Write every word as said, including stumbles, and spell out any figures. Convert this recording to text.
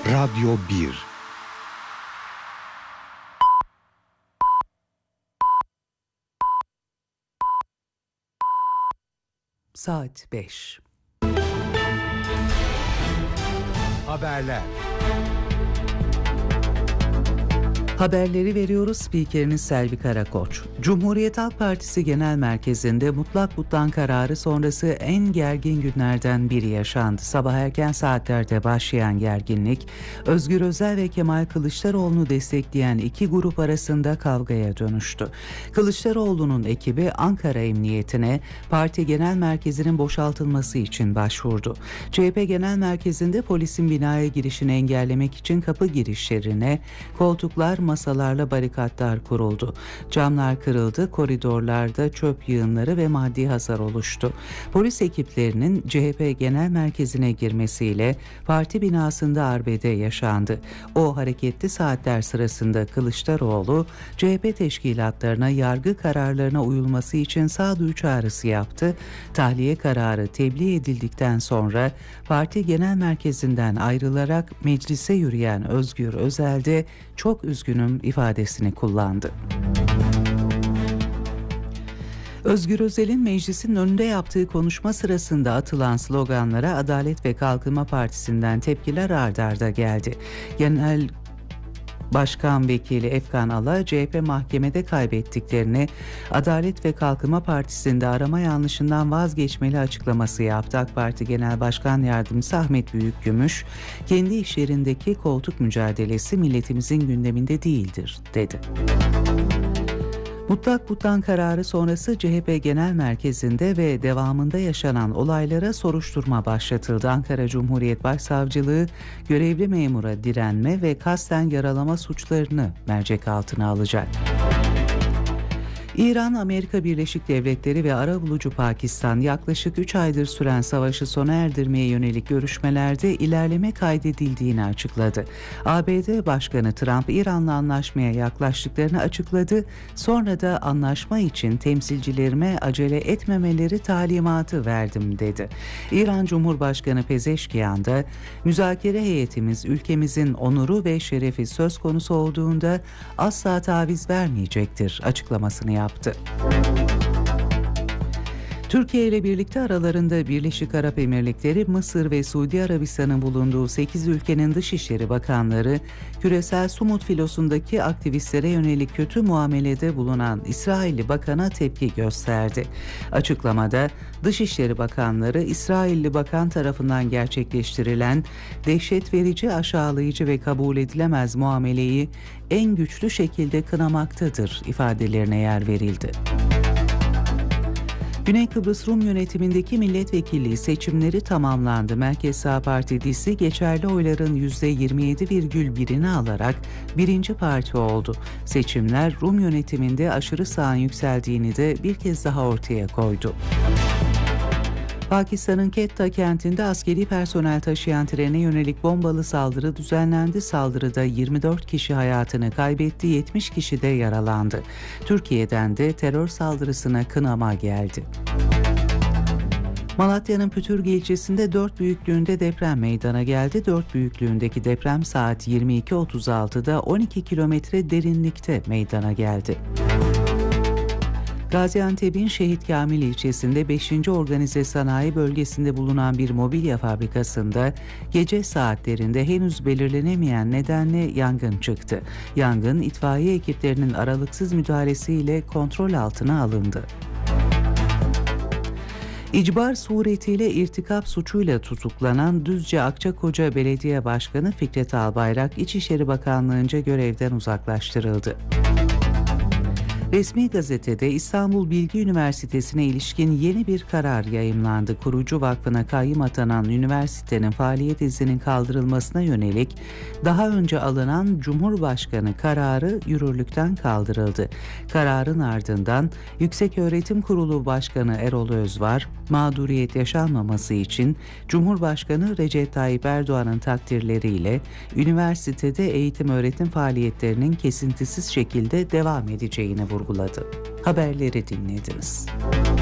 Radyo bir. Saat beş. Haberler. Haberleri veriyoruz. Spikeriniz Selvi Karakoç. Cumhuriyet Halk Partisi Genel Merkezi'nde mutlak butlan kararı sonrası en gergin günlerden biri yaşandı. Sabah erken saatlerde başlayan gerginlik, Özgür Özel ve Kemal Kılıçdaroğlu'nu destekleyen iki grup arasında kavgaya dönüştü. Kılıçdaroğlu'nun ekibi Ankara Emniyetine parti genel merkezinin boşaltılması için başvurdu. C H P Genel Merkezi'nde polisin binaya girişini engellemek için kapı girişlerine koltuklar, masalarla barikatlar kuruldu. Camlar kırıldı, koridorlarda çöp yığınları ve maddi hasar oluştu. Polis ekiplerinin C H P Genel Merkezi'ne girmesiyle parti binasında arbede yaşandı. O hareketli saatler sırasında Kılıçdaroğlu, C H P teşkilatlarına yargı kararlarına uyulması için sağduyu çağrısı yaptı. Tahliye kararı tebliğ edildikten sonra parti genel merkezinden ayrılarak meclise yürüyen Özgür Özel de çok üzgünüm ifadesini kullandı. Özgür Özel'in meclisin önünde yaptığı konuşma sırasında atılan sloganlara Adalet ve Kalkınma Partisi'nden tepkiler ard arda geldi. Genel Başkan Vekili Efkan Ala, C H P mahkemede kaybettiklerini, Adalet ve Kalkınma Partisi'nde arama yanlışından vazgeçmeli açıklaması yaptı. AK Parti Genel Başkan Yardımcısı Ahmet Büyükgümüş, kendi iş yerindeki koltuk mücadelesi milletimizin gündeminde değildir, dedi. Mutlak butlan kararı sonrası C H P Genel Merkezi'nde ve devamında yaşanan olaylara soruşturma başlatıldı. Ankara Cumhuriyet Başsavcılığı görevli memura direnme ve kasten yaralama suçlarını mercek altına alacak. İran, Amerika Birleşik Devletleri ve arabulucu Pakistan yaklaşık üç aydır süren savaşı sona erdirmeye yönelik görüşmelerde ilerleme kaydedildiğini açıkladı. A B D Başkanı Trump, İran'la anlaşmaya yaklaştıklarını açıkladı. Sonra da anlaşma için temsilcilerime acele etmemeleri talimatı verdim, dedi. İran Cumhurbaşkanı Pezeşkiyan da, müzakere heyetimiz ülkemizin onuru ve şerefi söz konusu olduğunda asla taviz vermeyecektir açıklamasını yaptı. yaptı. Türkiye ile birlikte aralarında Birleşik Arap Emirlikleri, Mısır ve Suudi Arabistan'ın bulunduğu sekiz ülkenin Dışişleri Bakanları, küresel Sumut filosundaki aktivistlere yönelik kötü muamelede bulunan İsrailli bakana tepki gösterdi. Açıklamada Dışişleri Bakanları, İsrailli bakan tarafından gerçekleştirilen dehşet verici, aşağılayıcı ve kabul edilemez muameleyi en güçlü şekilde kınamaktadır ifadelerine yer verildi. Güney Kıbrıs Rum yönetimindeki milletvekilliği seçimleri tamamlandı. Merkez Sağ Partisi geçerli oyların yüzde yirmi yedi virgül birini alarak birinci parti oldu. Seçimler Rum yönetiminde aşırı sağın yükseldiğini de bir kez daha ortaya koydu. Pakistan'ın Quetta kentinde askeri personel taşıyan trene yönelik bombalı saldırı düzenlendi. Saldırıda yirmi dört kişi hayatını kaybetti, yetmiş kişi de yaralandı. Türkiye'den de terör saldırısına kınama geldi. Malatya'nın Pütürge ilçesinde dört büyüklüğünde deprem meydana geldi. dört büyüklüğündeki deprem saat yirmi iki otuz altıda on iki kilometre derinlikte meydana geldi. Gaziantep'in Şehit Kamil ilçesinde beşinci Organize Sanayi Bölgesi'nde bulunan bir mobilya fabrikasında gece saatlerinde henüz belirlenemeyen nedenle yangın çıktı. Yangın itfaiye ekiplerinin aralıksız müdahalesiyle kontrol altına alındı. İcbar suretiyle irtikap suçuyla tutuklanan Düzce Akçakoca Belediye Başkanı Fikret Albayrak, İçişleri Bakanlığı'nca görevden uzaklaştırıldı. Resmi gazetede İstanbul Bilgi Üniversitesi'ne ilişkin yeni bir karar yayımlandı. Kurucu vakfına kayyım atanan üniversitenin faaliyet izninin kaldırılmasına yönelik daha önce alınan Cumhurbaşkanı kararı yürürlükten kaldırıldı. Kararın ardından Yükseköğretim Kurulu Başkanı Erol Özvar, mağduriyet yaşanmaması için Cumhurbaşkanı Recep Tayyip Erdoğan'ın takdirleriyle üniversitede eğitim öğretim faaliyetlerinin kesintisiz şekilde devam edeceğini vurguladı. Haberleri dinlediniz.